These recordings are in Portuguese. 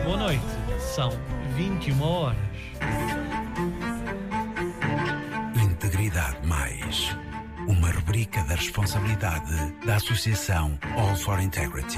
Boa noite, são 21 horas. Integridade Mais, uma rubrica da responsabilidade da Associação All for Integrity.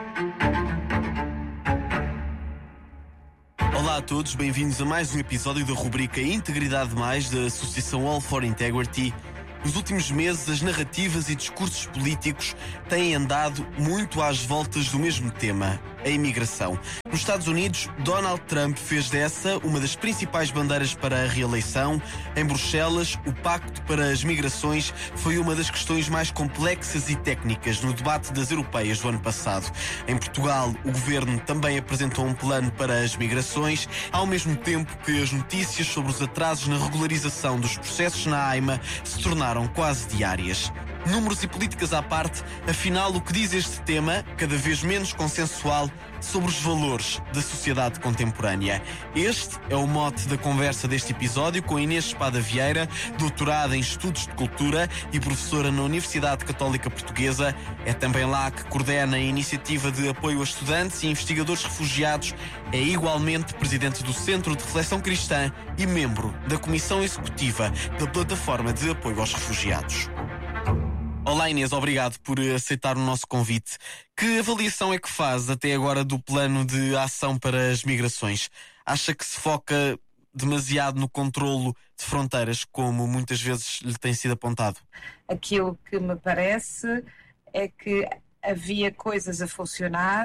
Olá a todos, bem-vindos a mais um episódio da rubrica Integridade Mais da Associação All for Integrity. Nos últimos meses, as narrativas e discursos políticos têm andado muito às voltas do mesmo tema, a imigração. Nos Estados Unidos, Donald Trump fez dessa uma das principais bandeiras para a reeleição. Em Bruxelas, o Pacto para as Migrações foi uma das questões mais complexas e técnicas no debate das europeias do ano passado. Em Portugal, o governo também apresentou um plano para as migrações, ao mesmo tempo que as notícias sobre os atrasos na regularização dos processos na AIMA se tornaram quase diárias. Números e políticas à parte, afinal, o que diz este tema, cada vez menos consensual, sobre os valores da sociedade contemporânea? Este é o mote da conversa deste episódio com Inês Espada Vieira, doutorada em Estudos de Cultura e professora na Universidade Católica Portuguesa. É também lá que coordena a iniciativa de apoio a estudantes e investigadores refugiados. É igualmente presidente do Centro de Reflexão Cristã e membro da Comissão Executiva da Plataforma de Apoio aos Refugiados. Olá Inês, obrigado por aceitar o nosso convite. Que avaliação é que faz até agora do plano de ação para as migrações? Acha que se foca demasiado no controlo de fronteiras, como muitas vezes lhe tem sido apontado? Aquilo que me parece é que havia coisas a funcionar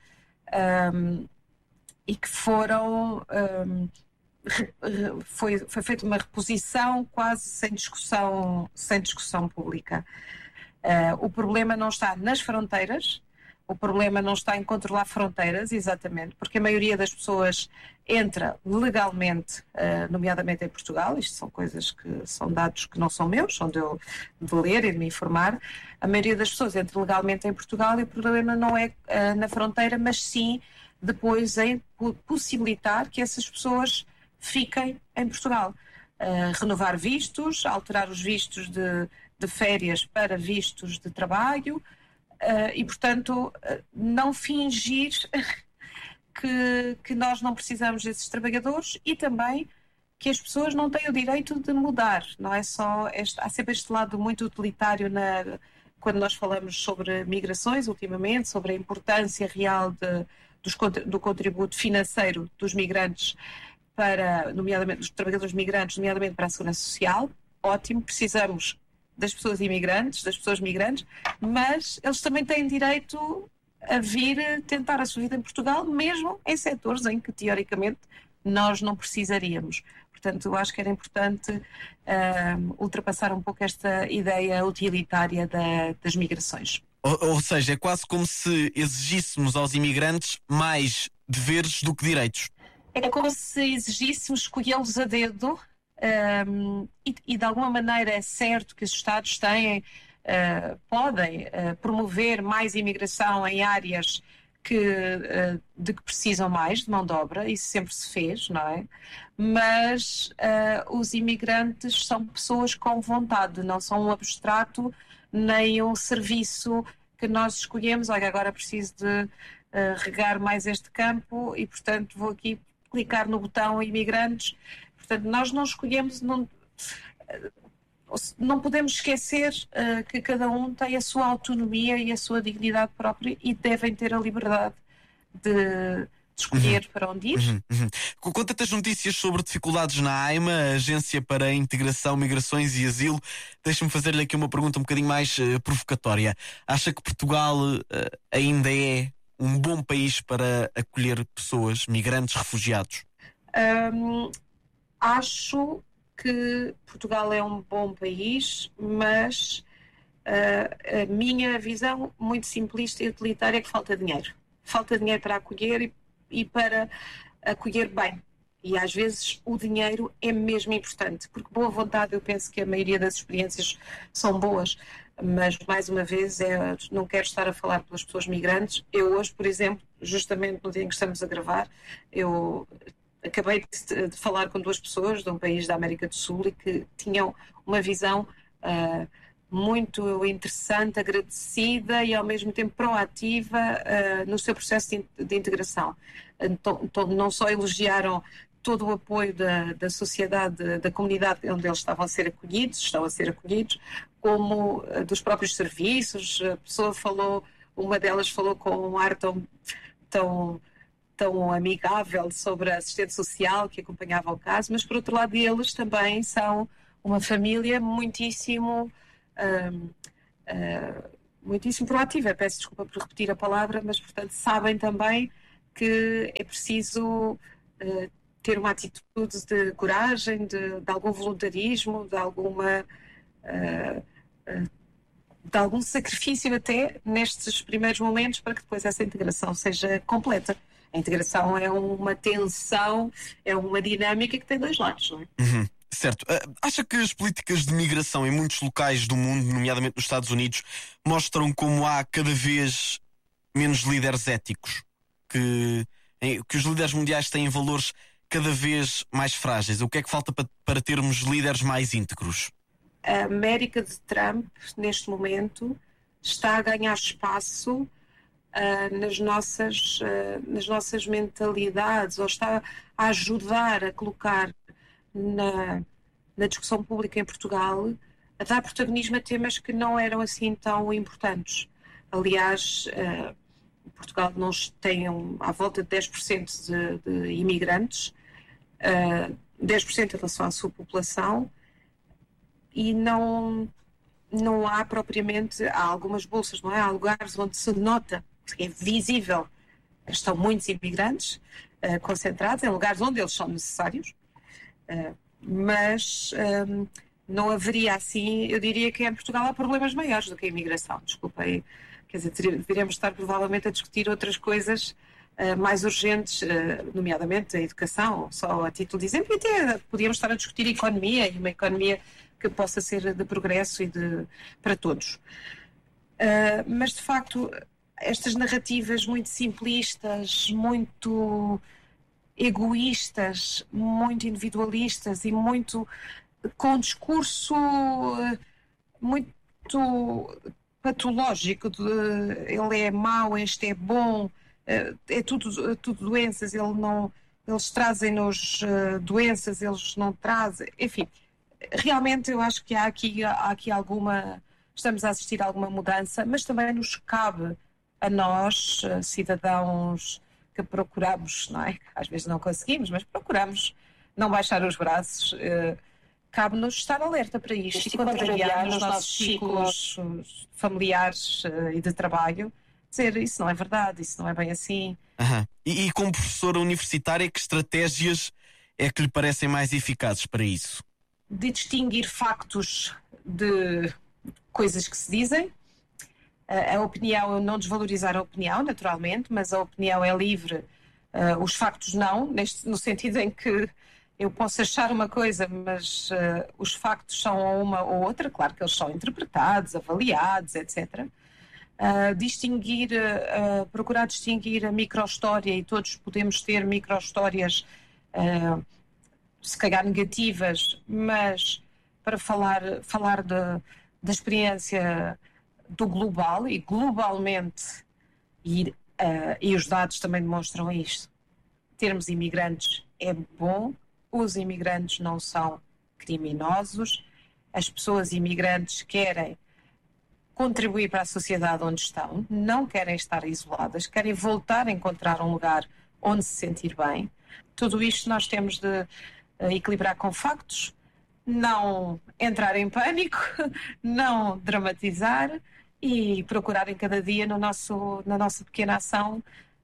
e que foram... Foi feita uma reposição quase sem discussão pública. O problema não está nas fronteiras, o problema não está em controlar fronteiras, exatamente, porque a maioria das pessoas entra legalmente, nomeadamente em Portugal. Isto são dados que não são meus, são de ler e de me informar. A maioria das pessoas entra legalmente em Portugal e o problema não é na fronteira, mas sim depois em possibilitar que essas pessoas fiquem em Portugal. Renovar vistos, alterar os vistos de férias para vistos de trabalho e, portanto, não fingir que nós não precisamos desses trabalhadores e também que as pessoas não têm o direito de mudar. Não é só há sempre este lado muito utilitário quando nós falamos sobre migrações ultimamente, sobre a importância real do contributo financeiro dos migrantes nomeadamente dos trabalhadores migrantes, nomeadamente para a segurança social. Ótimo, precisamos das pessoas imigrantes, das pessoas migrantes, mas eles também têm direito a vir tentar a sua vida em Portugal, mesmo em setores em que, teoricamente, nós não precisaríamos. Portanto, eu acho que era importante ultrapassar um pouco esta ideia utilitária das migrações. Ou seja, é quase como se exigíssemos aos imigrantes mais deveres do que direitos. É como se exigíssemos escolhê-los a dedo e de alguma maneira é certo que os Estados podem promover mais imigração em áreas de que precisam mais de mão de obra, isso sempre se fez, não é? Mas os imigrantes são pessoas com vontade, não são um abstrato nem um serviço que nós escolhemos. Olha, agora preciso de regar mais este campo e, portanto, vou aqui clicar no botão imigrantes. Portanto, nós não escolhemos, não podemos esquecer que cada um tem a sua autonomia e a sua dignidade própria e devem ter a liberdade de escolher para onde ir. Com tantas notícias sobre dificuldades na AIMA, a Agência para a Integração, Migrações e Asilo, deixa-me fazer-lhe aqui uma pergunta um bocadinho mais provocatória. Acha que Portugal ainda é um bom país para acolher pessoas, migrantes, refugiados? Acho que Portugal é um bom país, mas a minha visão muito simplista e utilitária é que falta dinheiro. Falta dinheiro para acolher e para acolher bem. E às vezes o dinheiro é mesmo importante, porque boa vontade, eu penso que a maioria das experiências são boas, mas mais uma vez não quero estar a falar pelas pessoas migrantes. Eu hoje, por exemplo, justamente no dia em que estamos a gravar, eu acabei de falar com duas pessoas de um país da América do Sul e que tinham uma visão muito interessante, agradecida e ao mesmo tempo proativa no seu processo de integração. Então, não só elogiaram todo o apoio da sociedade, da comunidade onde eles estão a ser acolhidos, como dos próprios serviços. Uma delas falou com um ar tão amigável sobre a assistente social que acompanhava o caso, mas por outro lado eles também são uma família muitíssimo proativa. Peço desculpa por repetir a palavra, mas portanto sabem também que é preciso ter uma atitude de coragem, de algum voluntarismo, de algum sacrifício até nestes primeiros momentos para que depois essa integração seja completa. A integração é uma tensão, é uma dinâmica que tem dois lados, não é? Uhum. Certo. Acha que as políticas de migração em muitos locais do mundo, nomeadamente nos Estados Unidos, mostram como há cada vez menos líderes éticos? Que os líderes mundiais têm valores cada vez mais frágeis? O que é que falta para termos líderes mais íntegros? A América de Trump, neste momento, está a ganhar espaço nas nossas mentalidades, ou está a ajudar a colocar na discussão pública em Portugal, a dar protagonismo a temas que não eram assim tão importantes. Aliás, Portugal tem à volta de 10% de imigrantes, 10% em relação à sua população, e não há propriamente, há algumas bolsas, não é? Há lugares onde se nota, é visível, que estão muitos imigrantes concentrados em lugares onde eles são necessários, mas não haveria assim, eu diria que em Portugal há problemas maiores do que a imigração, desculpem, quer dizer, deveríamos estar provavelmente a discutir outras coisas mais urgentes, nomeadamente a educação, só a título de exemplo, e até podíamos estar a discutir a economia, e uma economia que possa ser de progresso e para todos. Mas, de facto, estas narrativas muito simplistas, muito egoístas, muito individualistas e muito com um discurso muito patológico de ele é mau, este é bom, é tudo doenças, eles trazem-nos doenças, eles não trazem, enfim. Realmente eu acho que há aqui estamos a assistir a alguma mudança, mas também nos cabe a nós, cidadãos que procuramos, não é? Às vezes não conseguimos, mas procuramos não baixar os braços, cabe-nos estar alerta para isto e contrariar nos nossos ciclos familiares e de trabalho, dizer isso não é verdade, isso não é bem assim. Uhum. E como professora universitária, que estratégias é que lhe parecem mais eficazes para isso? De distinguir factos de coisas que se dizem, a opinião, não desvalorizar a opinião, naturalmente, mas a opinião é livre, os factos não, no sentido em que eu posso achar uma coisa, mas os factos são uma ou outra, claro que eles são interpretados, avaliados, etc. Procurar distinguir a micro-história, e todos podemos ter micro-histórias se calhar negativas, mas para falar da experiência do global e globalmente, e os dados também demonstram isto. Termos imigrantes é bom, os imigrantes não são criminosos, as pessoas imigrantes querem contribuir para a sociedade onde estão, não querem estar isoladas, querem voltar a encontrar um lugar onde se sentir bem. Tudo isto nós temos de equilibrar com factos, não entrar em pânico, não dramatizar e procurar em cada dia na nossa pequena ação,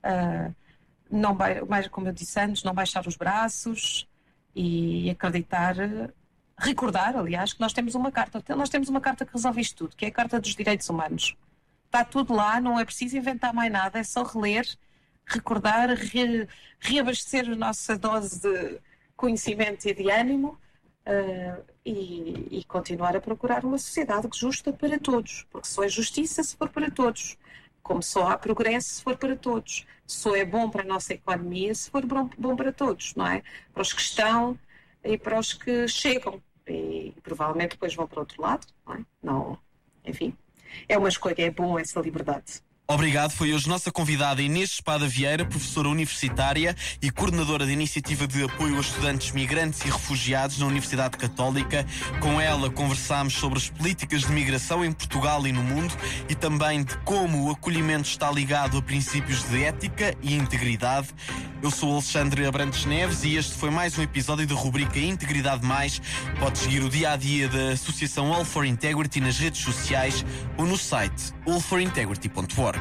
como eu disse antes, não baixar os braços e recordar, aliás, que nós temos uma carta que resolve isto tudo, que é a Carta dos Direitos Humanos. Está tudo lá, não é preciso inventar mais nada, é só reler, recordar, reabastecer a nossa dose de conhecimento e de ânimo, e continuar a procurar uma sociedade justa para todos, porque só é justiça se for para todos, como só há progresso se for para todos, só é bom para a nossa economia se for bom para todos, não é? Para os que estão e para os que chegam e provavelmente depois vão para o outro lado, não é? enfim, é uma escolha, é bom essa liberdade. Obrigado. Foi hoje nossa convidada Inês Espada Vieira, professora universitária e coordenadora da Iniciativa de Apoio a Estudantes Migrantes e Refugiados na Universidade Católica. Com ela conversámos sobre as políticas de migração em Portugal e no mundo e também de como o acolhimento está ligado a princípios de ética e integridade. Eu sou Alexandre Abrantes Neves e este foi mais um episódio da rubrica Integridade Mais. Pode seguir o dia-a-dia da Associação All for Integrity nas redes sociais ou no site allforintegrity.org.